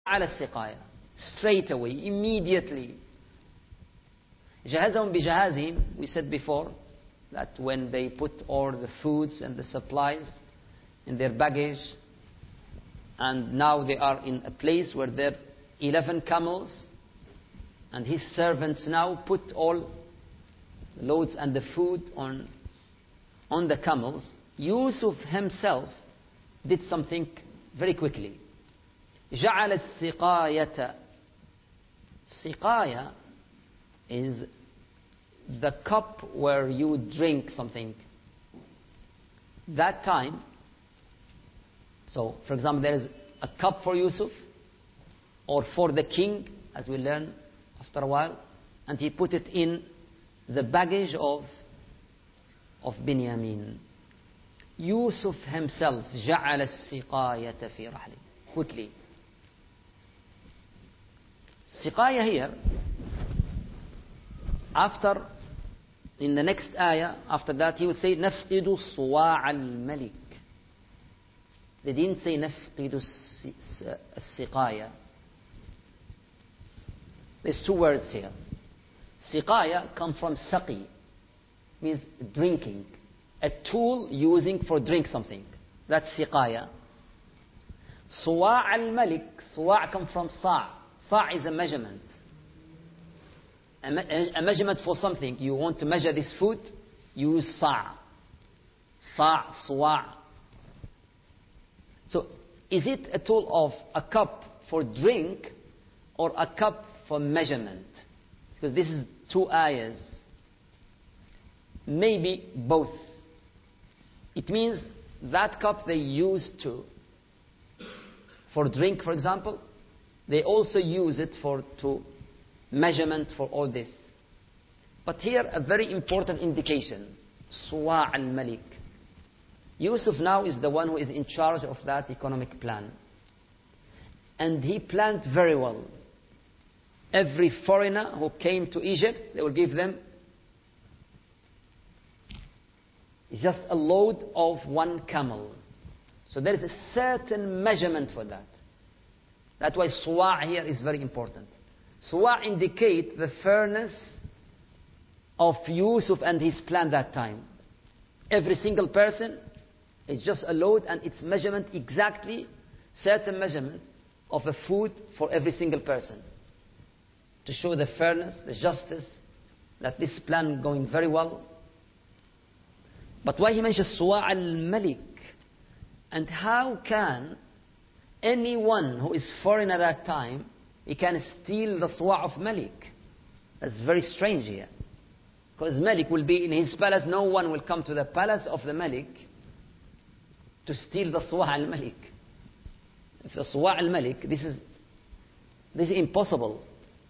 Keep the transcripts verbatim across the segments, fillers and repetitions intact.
على السقاية. Straight away, immediately. جهزهم بجهازهم. We said before that when they put all the foods and the supplies in their baggage, and now they are in a place where there are eleven camels, and his servants now put all the loads and the food on, on the camels. Yusuf himself did something very quickly. جعل السقاية. Siqaya is the cup where you drink something. That time, so for example, there is a cup for Yusuf or for the king, as we learn after a while, and he put it in the baggage of of Binyamin. Yusuf himself جعل السقاية في رحله. Quickly. Siqaya here, after, in the next ayah, after that he would say نفقد صواع الملك. They didn't say نفقد السقاية. There's two words here. Siqaya come from saqi, means drinking, a tool using for drink something. That's siqaya. صواع الملك, صواع come from sa'. Sa' is a measurement. A, me- a measurement for something. You want to measure this food, use sa'. Sa', suwa'. So, is it a tool of a cup for drink or a cup for measurement? Because this is two ayahs. Maybe both. It means that cup they used to for drink, for example, they also use it for to measurement for all this. But here a very important indication. Suwa' al-Malik. Yusuf now is the one who is in charge of that economic plan. And he planned very well. Every foreigner who came to Egypt, they will give them just a load of one camel. So there is a certain measurement for that. That's why suwa' here is very important. Suwa' indicate the fairness of Yusuf and his plan that time. Every single person is just a load and its measurement exactly, certain measurement of a food for every single person. To show the fairness, the justice, that this plan going very well. But why he mentions Suwa' al-Malik? And how can anyone who is foreign at that time, he can steal the Suwa' of Malik? That's very strange here. Because Malik will be in his palace, no one will come to the palace of the Malik to steal the Suwa' al-Malik. If the Suwa' al-Malik, this is, this is impossible.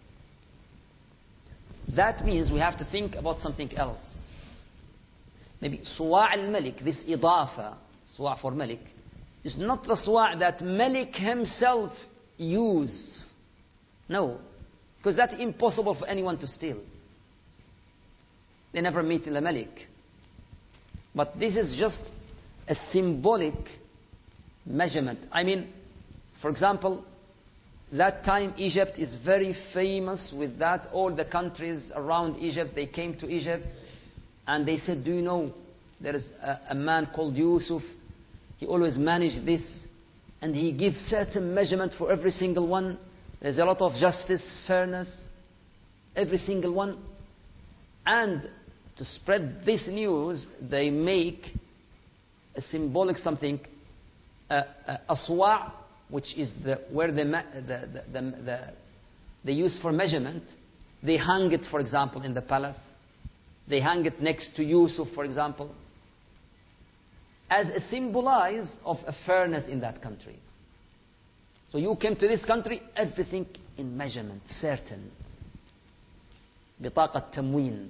That means we have to think about something else. Maybe Suwa' al-Malik, this idafa, Suwa' for Malik, is not the Suwa' that Malik himself use. No. Because that's impossible for anyone to steal. They never meet in the Malik. But this is just a symbolic measurement. I mean, for example, that time Egypt is very famous with that. All the countries around Egypt, they came to Egypt and they said, do you know, there is a, a man called Yusuf. He always managed this and he gives certain measurement for every single one. There's a lot of justice, fairness, every single one. And to spread this news, they make a symbolic something, a, a, a suwa', which is the, where the, the, the, the, they use for measurement. They hang it, for example, in the palace. They hang it next to Yusuf, for example, as a symbolize of a fairness in that country. So you came to this country, everything in measurement, certain. بطاقة تموين.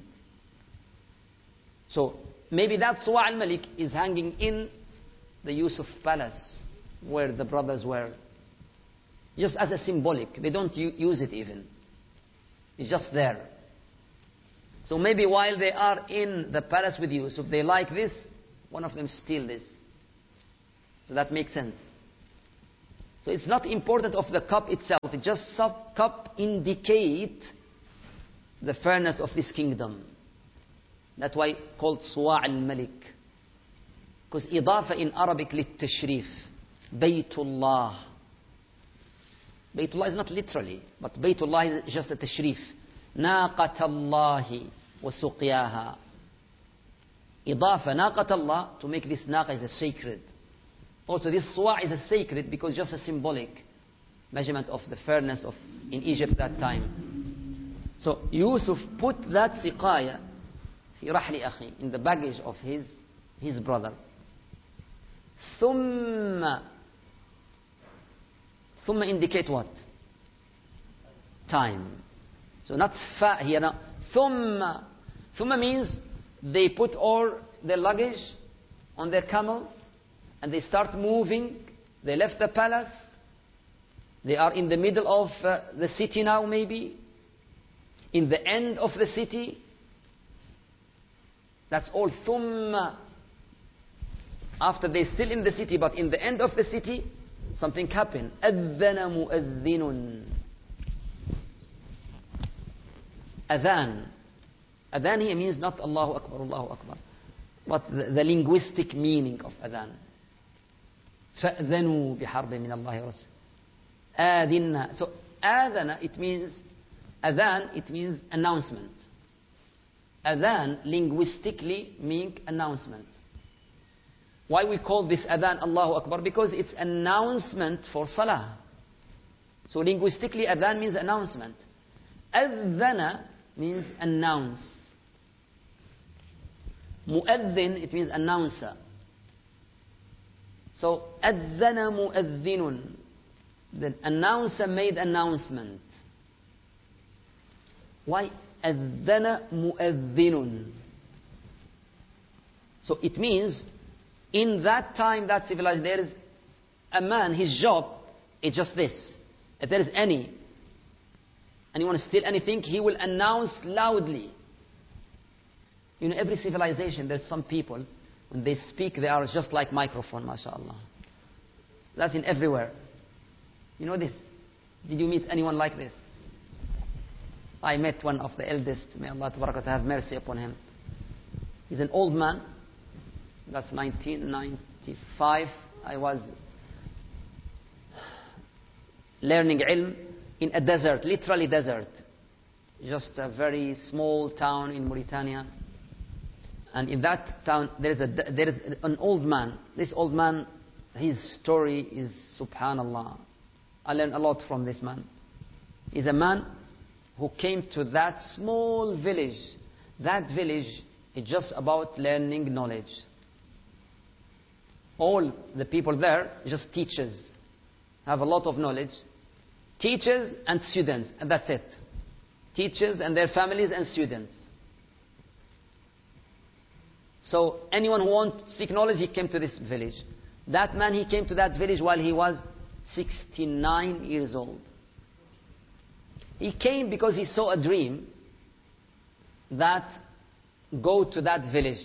So maybe that Suwa' al-Malik is hanging in the Yusuf palace where the brothers were. Just as a symbolic. They don't u- use it even. It's just there. So maybe while they are in the palace with Yusuf, they like this, one of them steal this. So that makes sense. So it's not important of the cup itself. It just sub cup indicate the fairness of this kingdom. That's why called Suwa' al-Malik. Because idafa in Arabic للتشريف. Baytullah. Baytullah is not literally, but Baytullah is just a tashrif. ناقة الله وسقياها. Idafa ناقة Allah, to make this naqa is a sacred. Also this suwa' is a sacred because just a symbolic measurement of the fairness of in Egypt that time. So Yusuf put that siqaya في رحل أخي, in the baggage of his his brother. ثم ثم indicate what? Time. So not fa here now. ثم ثم means they put all their luggage on their camels and they start moving. They left the palace. They are in the middle of uh, the city now, maybe in the end of the city. That's all. ثم. After they're still in the city, but in the end of the city, something happened. أذن مؤذن. Adhan. Adhan here means not Allahu Akbar, Allahu Akbar, but the, the linguistic meaning of adhan. فأذنوا بحرب من الله ورسوله. آذنا. So آذنا, it means adhan, it means announcement. Adhan linguistically means announcement. Why we call this adhan Allahu Akbar? Because it's announcement for salah. So linguistically adhan means announcement. Adhana means announce. Mu'adhin, it means announcer. So adhana mu'adhinun, the announcer made announcement. Why adhana mu'adhinun? So it means in that time, that civilization, there is a man, his job is just this. If there is any, anyone steal anything, he will announce loudly. You know, every civilization, there's some people, when they speak, they are just like microphone, mashallah. That's in everywhere. You know this? Did you meet anyone like this? I met one of the eldest, may Allah Tabaraka have mercy upon him. He's an old man. That's nineteen ninety-five. I was learning ilm in a desert, literally desert. Just a very small town in Mauritania. And in that town, there is, a, there is an old man. This old man, his story is subhanallah. I learned a lot from this man. He's a man who came to that small village. That village is just about learning knowledge. All the people there, just teachers, have a lot of knowledge. Teachers and students, and that's it. Teachers and their families and students. So anyone who wants to seek knowledge, he came to this village. That man, he came to that village while he was sixty-nine years old. He came because he saw a dream that go to that village.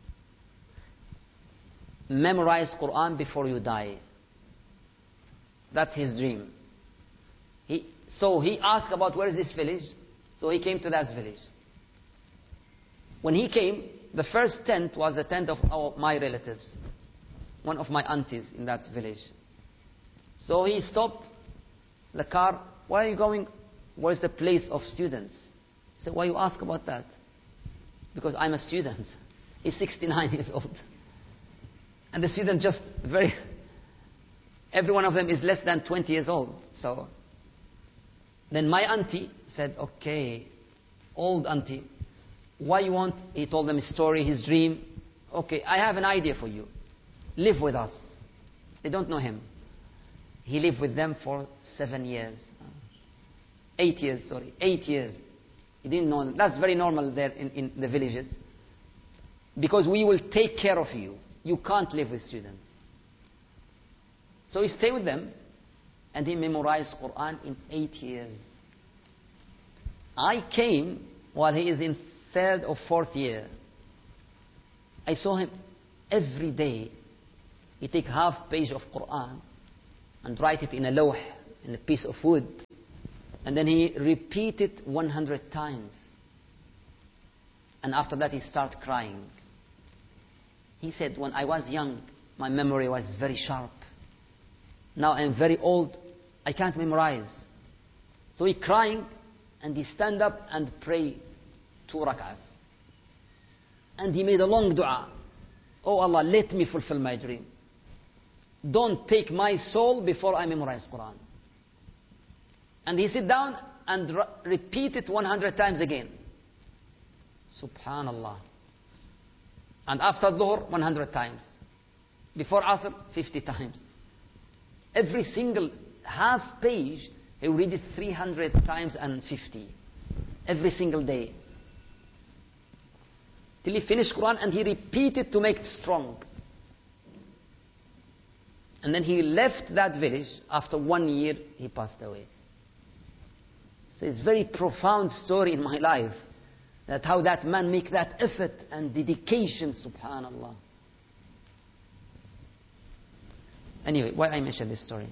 Memorize Quran before you die. That's his dream. He, so he asked about where is this village. So he came to that village. When he came, the first tent was the tent of our, my relatives. One of my aunties in that village. So he stopped the car. Where are you going? Where's the place of students? He said, why you ask about that? Because I'm a student. He's sixty-nine years old. And the student just very, every one of them is less than twenty years old. So then my auntie said, okay, old auntie, why you want? He told them his story, his dream. Okay, I have an idea for you. Live with us. They don't know him. He lived with them for seven years. Eight years, sorry. Eight years. He didn't know them. That's very normal there in, in the villages. Because we will take care of you. You can't live with students. So he stayed with them and he memorized Quran in eight years. I came while he is in third or fourth year. I saw him every day. He take half page of Quran and write it in a lawh, in a piece of wood. And then he repeated one hundred times. And after that he started crying. He said, when I was young, my memory was very sharp. Now I am very old, I can't memorize. So he crying, and he stand up and pray two rak'ahs. And he made a long dua. Oh Allah, let me fulfill my dream. Don't take my soul before I memorize Quran. And he sit down and re- repeat it one hundred times again. Subhanallah. And after Dhuhr, one hundred times. Before Asr, fifty times. Every single half page, he will read it three hundred times and fifty. Every single day. Till he finished Quran, and he repeated to make it strong. And then he left that village. After one year, he passed away. So it's a very profound story in my life. That how that man make that effort and dedication, subhanallah. Anyway, why I mentioned this story?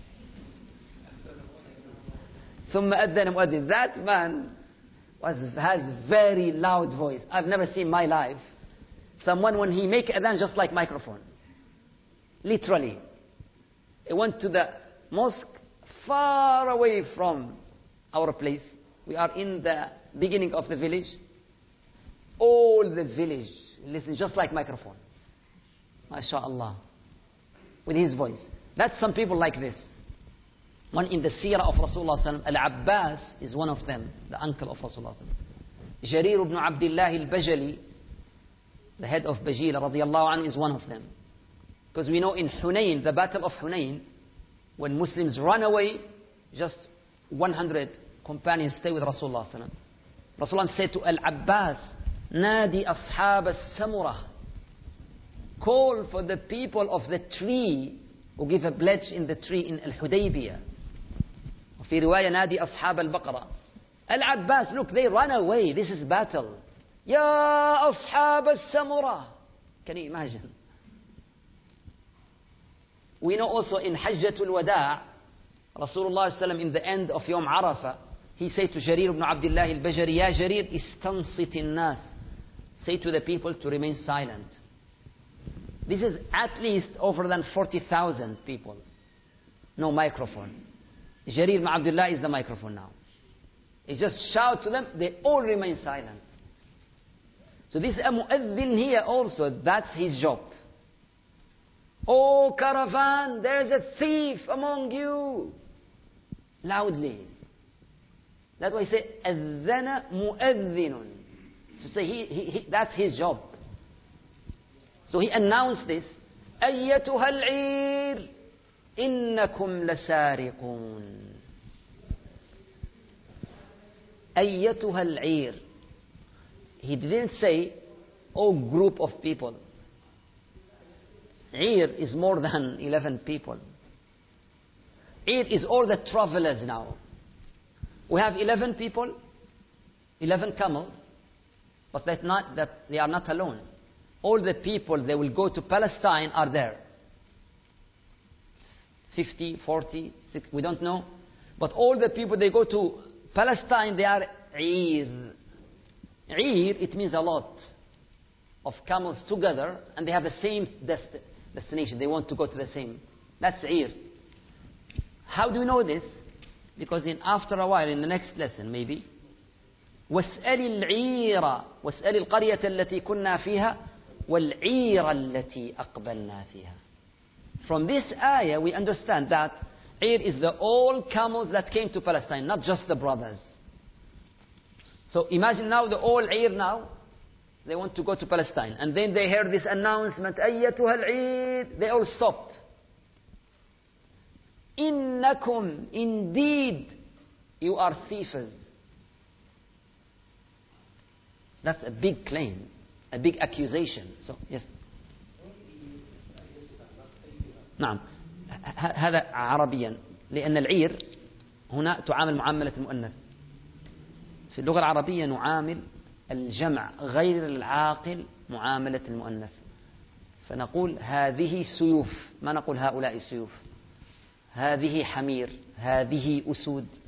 ثم أذن مؤذن. That man was, has very loud voice. I've never seen in my life someone when he make adhan just like microphone. Literally. He went to the mosque far away from our place. We are in the beginning of the village. All the village listen just like microphone. MashaAllah. With his voice. That's some people like this. One in the seerah of Rasulullah sallallahu alaihi wasallam, Al-Abbas is one of them, the uncle of Rasulullah sallallahu alaihi wasallam. Jarir ibn Abdullah al-Bajali, the head of Bajila radiyallahu anhu, is one of them. Because we know in Hunayn, the battle of Hunayn, when Muslims run away, just one hundred companions stay with Rasulullah sallallahu alaihi wasallam. Rasulullah said to Al-Abbas, Nadi ashab al-samurah. Call for the people of the tree who give a pledge in the tree in Al-Hudaybiyah. في رواية نادي أصحاب البقرة. Al-Abbas, look, they run away. This is battle. Ya ashab al-samurah. Can you imagine? We know also in Hajjatul Wada', Rasulullah sallallahu alaihi wasallam in the end of Yom Arafah, he said to Jarir ibn Abdullah al-Bajali, Ya Jarir, istansit in-nas. Say to the people to remain silent. This is at least over than forty thousand people. No microphone. Jarir ibn Abdullah is the microphone now. He just shout to them, they all remain silent. So this mu'adhin here also, that's his job. Oh caravan, there is a thief among you. Loudly. That's why I say, أذن مؤذن. So say he, he, he, that's his job. So he announced this. أيتها العير إنكم لسارقون. أيتها العير. He didn't say, oh group of people. عير is more than eleven people. عير is all the travelers now. We have eleven people, eleven camels, but that not that they are not alone. All the people they will go to Palestine are there. fifty, forty, sixty, we don't know. But all the people they go to Palestine, they are عير. عير, it means a lot of camels together, and they have the same dest- destination. They want to go to the same. That's عير. How do you know this? Because in after a while, in the next lesson maybe, واسأل العير واسأل القرية التي كنا فيها والعير التي أقبلنا فيها. From this ayah we understand that عير is the all camels that came to Palestine, not just the brothers. So imagine now the all عير now, they want to go to Palestine, and then they hear this announcement, أيتها العير, they all stop. إنكم, indeed, you are thieves. That's a big claim, a big accusation. So, yes. نعم. هذا عربيا لأن العير هنا تعامل معاملة المؤنث. في اللغة العربية نعامل الجمع غير العاقل معاملة المؤنث. فنقول هذه سيوف، ما نقول هؤلاء سيوف. هذه حمير هذه أسود